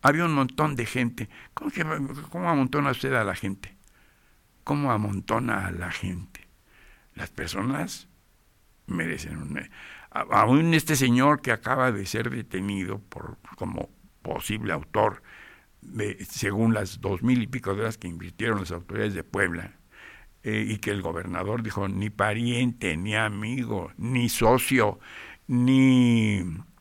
había un montón de gente. ¿Cómo amontona usted a la gente? ¿Cómo amontona a la gente? Las personas merecen aún este señor que acaba de ser detenido como posible autor según las 2,000 y pico de horas que invirtieron las autoridades de Puebla, y que el gobernador dijo ni pariente, ni amigo, ni socio, ni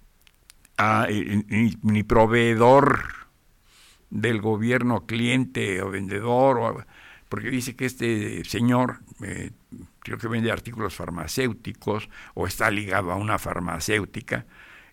proveedor del gobierno, cliente o vendedor, porque dice que este señor creo que vende artículos farmacéuticos o está ligado a una farmacéutica,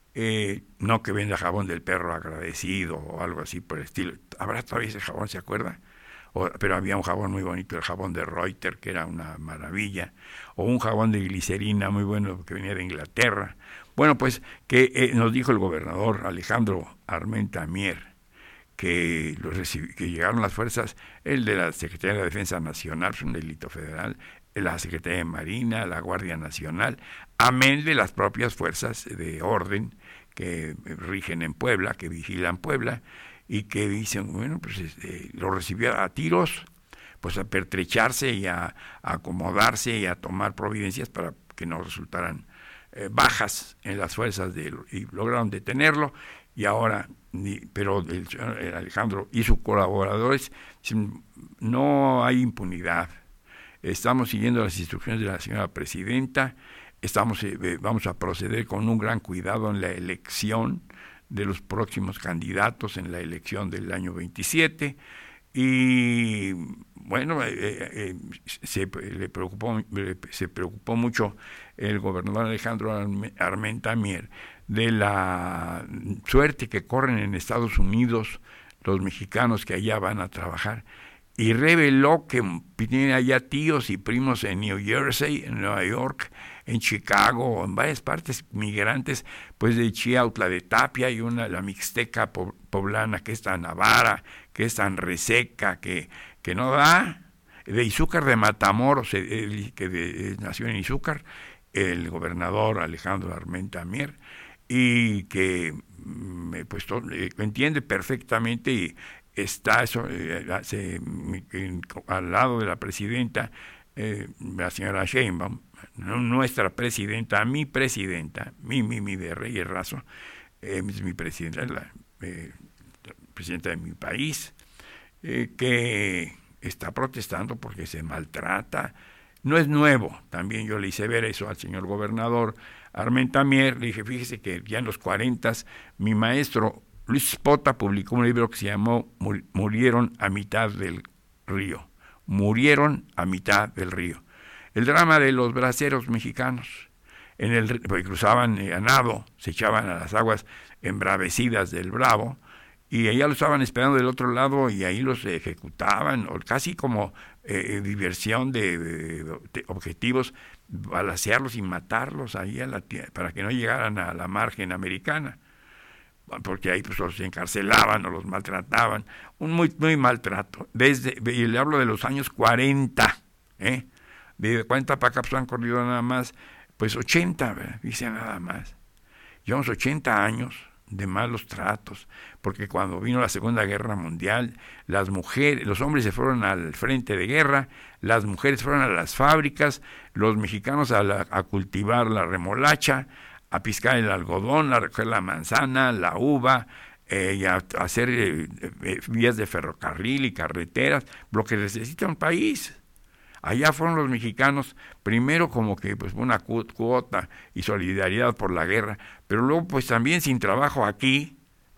no que venda jabón del perro agradecido o algo así por el estilo. ¿Habrá todavía ese jabón, se acuerda? Pero había un jabón muy bonito, el jabón de Reuter, que era una maravilla, o un jabón de glicerina muy bueno que venía de Inglaterra. Bueno, pues que nos dijo el gobernador Alejandro Armenta Mier que llegaron las fuerzas, el de la Secretaría de Defensa Nacional, es un delito federal, la Secretaría de Marina, la Guardia Nacional, amén de las propias fuerzas de orden que rigen en Puebla, que vigilan Puebla, y que dicen, bueno, pues lo recibió a tiros, pues a pertrecharse y a acomodarse y a tomar providencias para que no resultaran bajas en las fuerzas y lograron detenerlo. Y ahora, pero el señor Alejandro y sus colaboradores dicen, no hay impunidad, estamos siguiendo las instrucciones de la señora presidenta, vamos a proceder con un gran cuidado en la elección de los próximos candidatos en la elección del año 27, y bueno, se preocupó mucho el gobernador Alejandro Armenta Mier de la suerte que corren en Estados Unidos los mexicanos que allá van a trabajar, y reveló que tiene allá tíos y primos en New Jersey, en Nueva York, en Chicago, en varias partes, migrantes, pues de Chiautla de Tapia, y la mixteca poblana que es tan avara, que es tan reseca, que no da, de Izúcar de Matamoros, que nació en Izúcar, el gobernador Alejandro Armenta Mier, y que pues entiende perfectamente y está al lado de la presidenta, la señora Sheinbaum, nuestra presidenta, mi de Reyes Razo, es mi presidenta, la presidenta de mi país, que está protestando porque se maltrata. No es nuevo, también yo le hice ver eso al señor gobernador Armenta Mier, le dije, fíjese que ya en los 40 mi maestro Luis Spota publicó un libro que se llamó Murieron a mitad del río. Murieron a mitad del río. El drama de los braceros mexicanos, porque cruzaban a nado, se echaban a las aguas embravecidas del Bravo, y allá lo estaban esperando del otro lado y ahí los ejecutaban, o casi como diversión de objetivos, balacearlos y matarlos ahí para que no llegaran a la margen americana, porque ahí pues los encarcelaban o los maltrataban, un muy maltrato, y le hablo de los años 40, de 40 para acá pues han corrido nada más, pues 80, dice nada más, llevamos 80 años de malos tratos, porque cuando vino la Segunda Guerra Mundial, los hombres se fueron al frente de guerra, las mujeres fueron a las fábricas, los mexicanos a cultivar la remolacha, a piscar el algodón, a recoger la manzana, la uva, y a hacer vías de ferrocarril y carreteras, lo que necesita un país. Allá fueron los mexicanos, primero como que pues una cuota y solidaridad por la guerra, pero luego pues también sin trabajo aquí,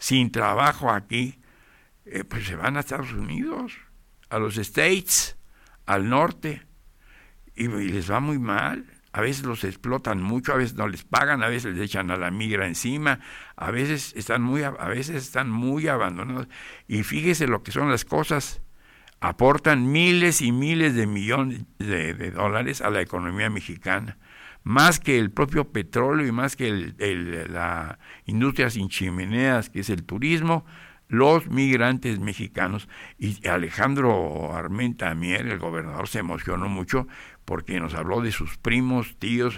pues se van a Estados Unidos, a los States, al norte, y les va muy mal. A veces los explotan mucho, a veces no les pagan, a veces les echan a la migra encima, a veces están muy abandonados. Y fíjese lo que son las cosas. Aportan miles y miles de millones de dólares a la economía mexicana, más que el propio petróleo y más que la industria sin chimeneas, que es el turismo, los migrantes mexicanos. Y Alejandro Armenta Mier, el gobernador, se emocionó mucho porque nos habló de sus primos, tíos,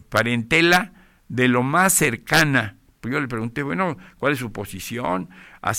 parentela de lo más cercana. Pues yo le pregunté, bueno, ¿cuál es su posición?